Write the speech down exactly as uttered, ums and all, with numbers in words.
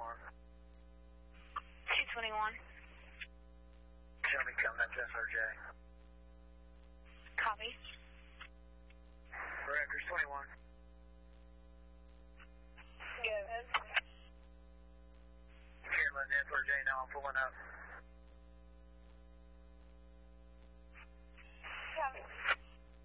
twenty-one. two twenty-one. Show me coming up to S R J. Copy. Rutgers twenty-one. Go ahead. Carolyn, S R J, now I'm pulling up.